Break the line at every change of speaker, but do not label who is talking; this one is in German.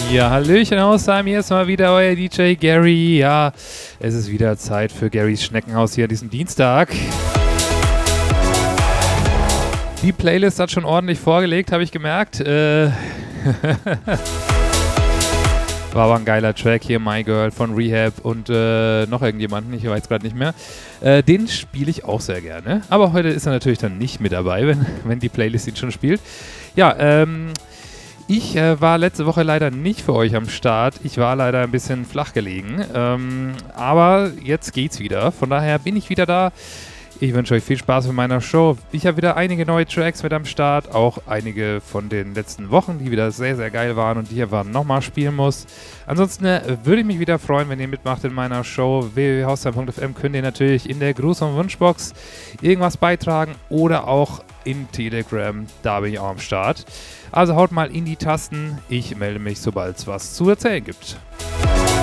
Ja, Hallöchen Hausheim, hier ist mal wieder euer DJ Gary. Ja, es ist wieder Zeit für Garys Schneckenhaus hier diesen Dienstag. Die Playlist hat schon ordentlich vorgelegt, habe ich gemerkt. War aber ein geiler Track hier, My Girl von Rehab und noch irgendjemanden, ich weiß gerade nicht mehr. Den spiele ich auch sehr gerne. Aber heute ist er natürlich dann nicht mit dabei, wenn die Playlist ihn schon spielt. Ja, ich war letzte Woche leider nicht für euch am Start. Ich war leider ein bisschen flach gelegen. Aber jetzt geht's wieder. Von daher bin ich wieder da. Ich wünsche euch viel Spaß mit meiner Show. Ich habe wieder einige neue Tracks mit am Start. Auch einige von den letzten Wochen, die wieder sehr, sehr geil waren und die ich aber nochmal spielen muss. Ansonsten würde ich mich wieder freuen, wenn ihr mitmacht in meiner Show. www.haustime.fm könnt ihr natürlich in der Gruß- und Wunschbox irgendwas beitragen oder auch in Telegram. Da bin ich auch am Start. Also haut mal in die Tasten. Ich melde mich, sobald es was zu erzählen gibt.